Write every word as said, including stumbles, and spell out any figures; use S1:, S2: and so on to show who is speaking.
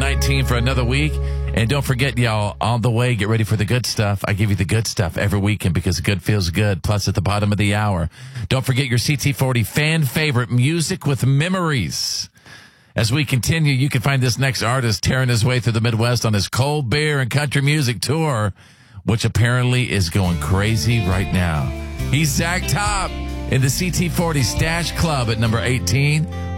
S1: nineteen for another week. And don't forget, y'all, on the way, get ready for the good stuff. I give you the good stuff every weekend because good feels good. Plus, at the bottom of the hour, don't forget your C T forty fan favorite, Music with Memories. As we continue, you can find this next artist tearing his way through the Midwest on his cold beer and country music tour, which apparently is going crazy right now. He's Zach Top in the C T forty Stash Club at number eighteen.